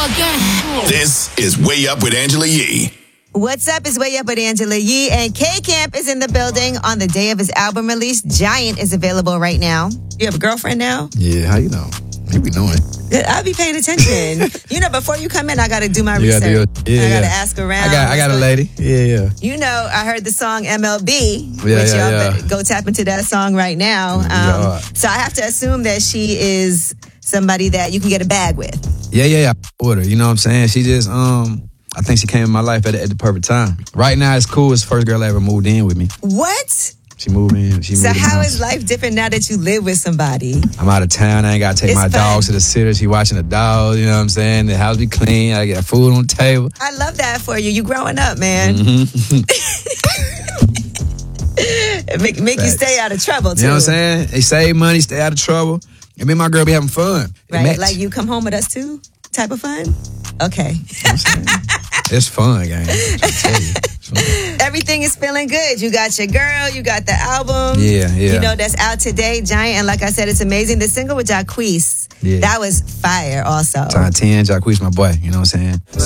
again. This is Way Up with Angela Yee. What's up? It's Way Up with Angela Yee, and K-Camp is in the building on the day of his album release. Giant is available right now. You have a girlfriend now? Yeah, how you know? You be knowing. I'll be paying attention. Before you come in, I got to do my research. I got to ask around. I got a lady. Yeah. I heard the song MLB, Yeah, which y'all yeah. better go tap into that song right now. So I have to assume that she is somebody that you can get a bag with. Yeah. With her, you know what I'm saying? She just, I think she came in my life at the perfect time. Right now, it's cool. It's the first girl I ever moved in with me. What? She moved in. So how is life different now that you live with somebody? I'm out of town. I ain't got to take my dogs to the sitter. She watching the dogs, you know what I'm saying? The house be clean. I got food on the table. I love that for you. You growing up, man. Make you stay out of trouble, too. You know what I'm saying? They save money, stay out of trouble. And me and my girl be having fun. Right, like you come home with us, too? Type of fun? Okay. It's fun, gang. Everything is feeling good. You got your girl. You got the album. Yeah. That's out today, Giant. And like I said, it's amazing. The single with Jacquees, that was fire also. Time 10, Jacquees, my boy. You know what I'm saying?